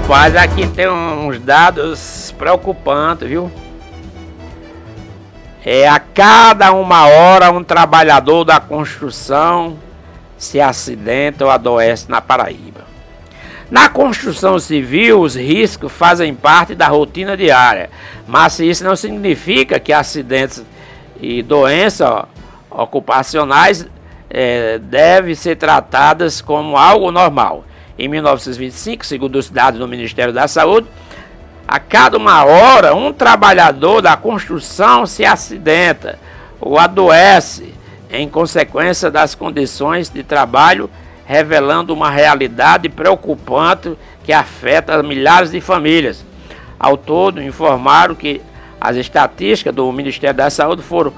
Rapaz, aqui tem uns dados preocupantes, viu? A cada 1 hora um trabalhador da construção se acidenta ou adoece na Paraíba. Na construção civil, os riscos fazem parte da rotina diária, mas isso não significa que acidentes e doenças ocupacionais devem ser tratadas como algo normal. Em 1925, segundo os dados do Ministério da Saúde, a cada 1 hora um trabalhador da construção se acidenta ou adoece em consequência das condições de trabalho, revelando uma realidade preocupante que afeta milhares de famílias. Ao todo, informaram que as estatísticas do Ministério da Saúde foram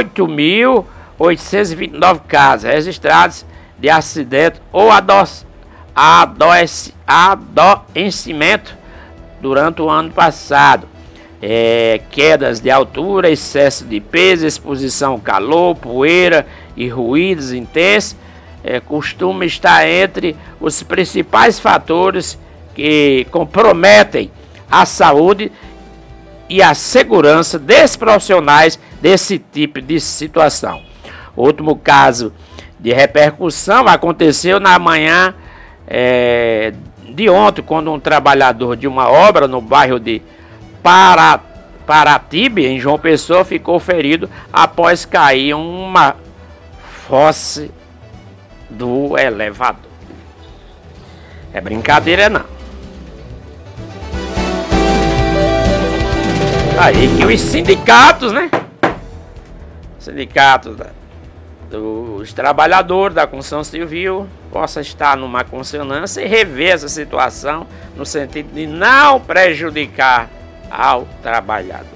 8.829 casos registrados de acidente ou adoecimento durante o ano passado. Quedas de altura, excesso de peso, exposição ao calor, poeira e ruídos intensos costumam estar entre os principais fatores que comprometem a saúde e a segurança desses profissionais desse tipo de situação. O último caso de repercussão aconteceu na manhã de ontem, quando um trabalhador de uma obra no bairro de Paratibe, em João Pessoa, ficou ferido após cair em uma fosse do elevador. É brincadeira não. Aí que os sindicatos, né? Sindicatos dos trabalhadores da construção civil possa estar numa consonância e rever essa situação no sentido de não prejudicar ao trabalhador.